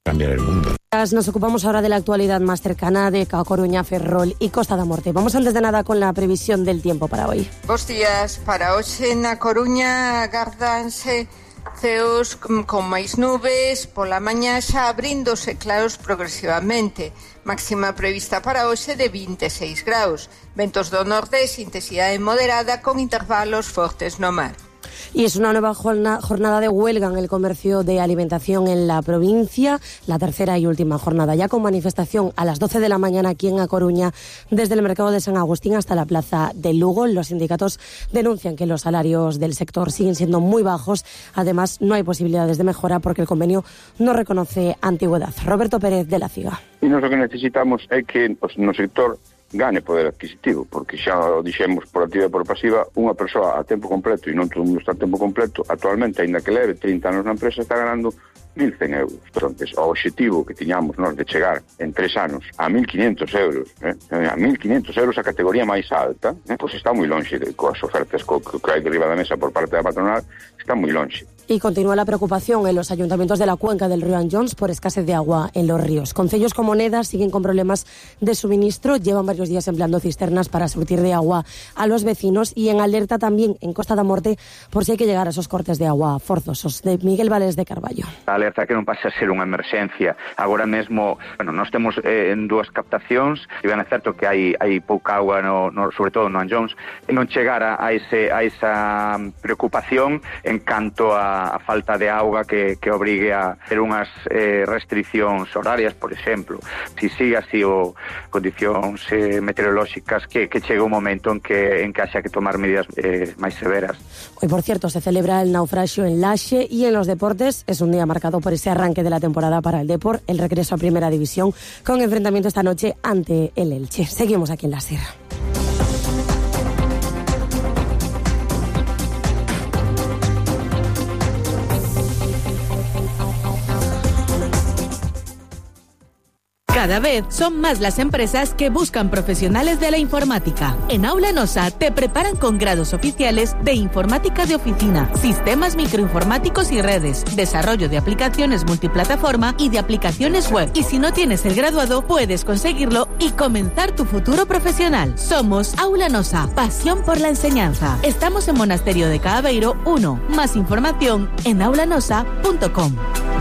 cambiar el mundo. Nos ocupamos ahora de la actualidad más cercana de A Coruña, Ferrol y Costa da Morte. Vamos antes de nada con la previsión del tiempo para hoy. Bos días. Para hoxe na Coruña agardanse ceos con máis nubes, pola mañá xa abríndose claros progresivamente. Máxima prevista para hoxe de 26 graus. Ventos do nordés, intensidade moderada con intervalos fortes no mar. Y es una nueva jornada de huelga en el comercio de alimentación en la provincia, la tercera y última jornada, ya con manifestación a las 12 de la mañana aquí en A Coruña, desde el mercado de San Agustín hasta la plaza de Lugo. Los sindicatos denuncian que los salarios del sector siguen siendo muy bajos. Además, no hay posibilidades de mejora porque el convenio no reconoce antigüedad. Roberto Pérez, de la CIGA. E nós o que necesitamos é que no sector gane poder adquisitivo, porque xa o dixemos por activa e por pasiva, unha persoa a tempo completo, e non todo o mundo está a tempo completo, actualmente, aínda que leve 30 anos na empresa, está ganando 1.100 euros. Entonces, o objetivo que tiñamos nós de chegar en 3 anos a 1.500 euros, a 1.500 euros a categoría máis alta, pois está moi lonxe coas ofertas que hai derriba da mesa por parte da patronal, está moi lonxe. Y continúa la preocupación en los ayuntamientos de la cuenca del río Anllóns por escasez de agua en los ríos. Concellos como Neda siguen con problemas de suministro, llevan varios días empleando cisternas para surtir de agua a los vecinos y en alerta también en Costa da Morte por si hay que llegar a esos cortes de agua forzosos. De Miguel Vales de Carballo. A alerta que non pasa a ser unha emerxencia. Agora mesmo, nós temos en dúas captacións, e ben é certo que hai pouca agua, sobre todo no Anllóns, e non chegar a esa preocupación en canto a falta de auga que obrigue a ter unhas restriccións horarias, por exemplo. Si sigue así o condicións meteorolóxicas que chega un momento en que haxa que tomar medidas máis severas. Hoy, por cierto, se celebra el naufraxio en Laxe y en los deportes es un día marcado por ese arranque de la temporada para el Depor, el regreso a Primera División con enfrentamiento esta noche ante el Elche. Seguimos aquí en la Sierra. Cada vez son más las empresas que buscan profesionales de la informática. En Aula Nosa te preparan con grados oficiales de informática de oficina, sistemas microinformáticos y redes, desarrollo de aplicaciones multiplataforma y de aplicaciones web. Y si no tienes el graduado, puedes conseguirlo y comenzar tu futuro profesional. Somos Aula Nosa, pasión por la enseñanza. Estamos en Monasterio de Caaveiro 1. Más información en aulanosa.com.